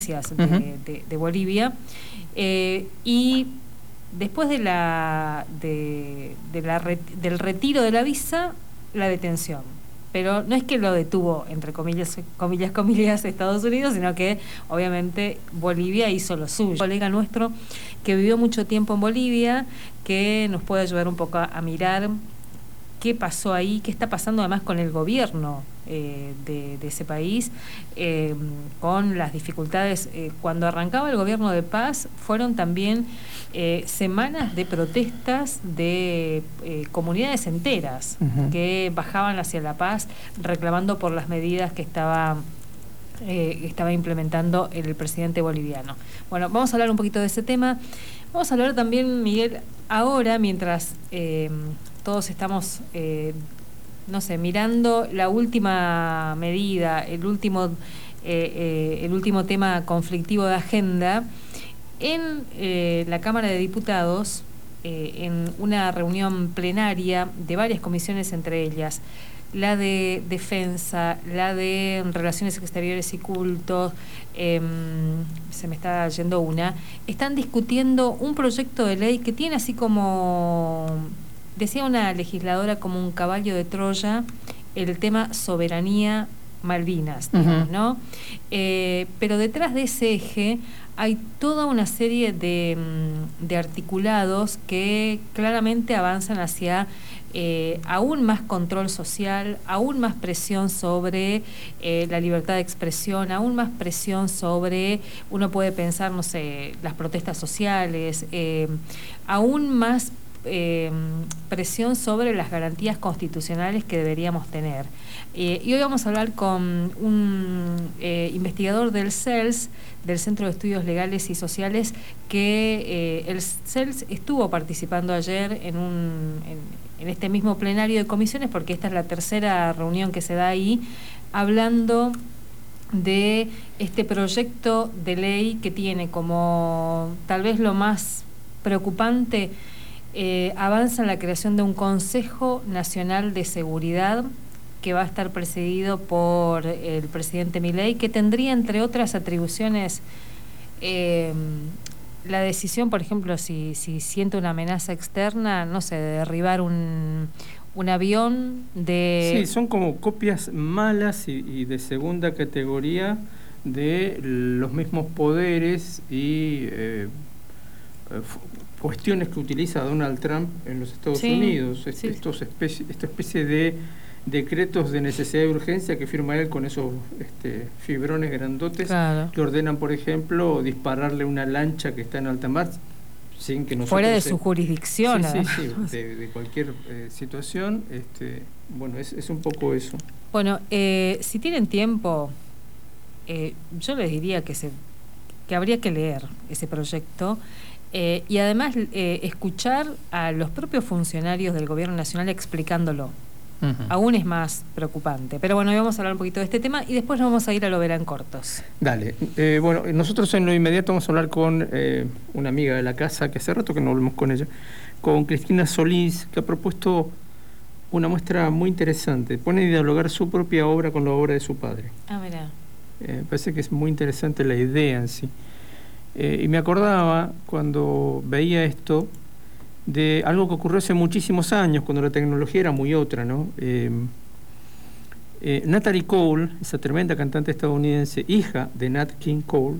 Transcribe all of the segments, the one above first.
de Bolivia, y después del retiro de la visa, la detención. Pero no es que lo detuvo, entre comillas, Estados Unidos, sino que obviamente Bolivia hizo lo suyo. Un colega nuestro que vivió mucho tiempo en Bolivia, que nos puede ayudar un poco a mirar qué pasó ahí, qué está pasando además con el gobierno de ese país, con las dificultades. Cuando arrancaba el gobierno de paz, fueron también semanas de protestas de comunidades enteras que bajaban hacia La Paz reclamando por las medidas que estaba implementando el presidente boliviano. Bueno, vamos a hablar un poquito de ese tema. Vamos a hablar también, Miguel, ahora, mientras todos estamos, mirando la última medida, el último tema conflictivo de agenda, en la Cámara de Diputados, en una reunión plenaria de varias comisiones, entre ellas la de Defensa, la de Relaciones Exteriores y Cultos, se me está yendo una, están discutiendo un proyecto de ley que tiene así como, decía una legisladora, como un caballo de Troya, el tema soberanía Malvinas, digamos, ¿no? Pero detrás de ese eje hay toda una serie de articulados que claramente avanzan hacia aún más control social, aún más presión sobre la libertad de expresión, aún más presión sobre, uno puede pensar, no sé, las protestas sociales, aún más presión sobre las garantías constitucionales que deberíamos tener. Y hoy vamos a hablar con un investigador del CELS, del Centro de Estudios Legales y Sociales, que el CELS estuvo participando ayer en este mismo plenario de comisiones, porque esta es la tercera reunión que se da ahí, hablando de este proyecto de ley que tiene como tal vez lo más preocupante, avanza en la creación de un Consejo Nacional de Seguridad que va a estar presidido por el presidente Milei, que tendría, entre otras atribuciones, la decisión, por ejemplo, si siente una amenaza externa, no sé, de derribar un avión de... Sí, son como copias malas y de segunda categoría de los mismos poderes y cuestiones que utiliza Donald Trump en los Estados Unidos. Esta especie de decretos de necesidad y urgencia que firma él con esos fibrones grandotes, claro, que ordenan, por ejemplo, dispararle una lancha que está en alta mar sin que nosotros... Fuera de su jurisdicción. De cualquier situación. Bueno, es un poco eso. Bueno, si tienen tiempo, yo les diría que habría que leer ese proyecto, y además escuchar a los propios funcionarios del Gobierno Nacional explicándolo. Aún es más preocupante. Pero bueno, hoy vamos a hablar un poquito de este tema y después nos vamos a ir a lo verán cortos. Dale. Bueno, nosotros en lo inmediato vamos a hablar con una amiga de la casa, que hace rato que no hablamos con ella, con Cristina Solís, que ha propuesto una muestra muy interesante. Pone a dialogar su propia obra con la obra de su padre. Ah, mirá. Me parece que es muy interesante la idea en sí. Y me acordaba, cuando veía esto, de algo que ocurrió hace muchísimos años, cuando la tecnología era muy otra, ¿no? Natalie Cole, esa tremenda cantante estadounidense, hija de Nat King Cole,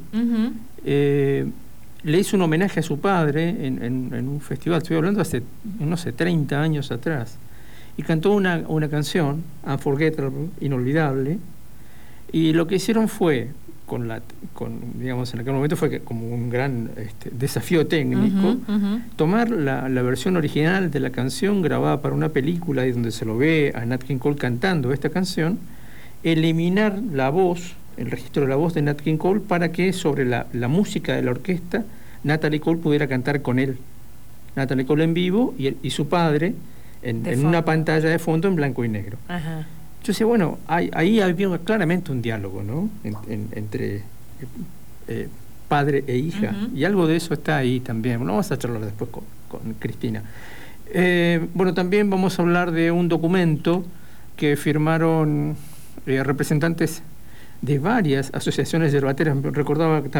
le hizo un homenaje a su padre en un festival. Estoy hablando hace, no sé, 30 años atrás, y cantó una canción, Unforgettable, inolvidable, y lo que hicieron fue, digamos, en aquel momento fue como un gran desafío técnico, tomar la versión original de la canción grabada para una película y donde se lo ve a Nat King Cole cantando esta canción, eliminar la voz, el registro de la voz de Nat King Cole, para que sobre la música de la orquesta Natalie Cole pudiera cantar con él. Natalie Cole en vivo y su padre en una pantalla de fondo en blanco y negro. Ajá. Yo decía, bueno, ahí había claramente un diálogo, ¿no? Entre padre e hija, y algo de eso está ahí también. Bueno, vamos a charlar después con Cristina. Bueno, también vamos a hablar de un documento que firmaron representantes de varias asociaciones yerbateras. Recordaba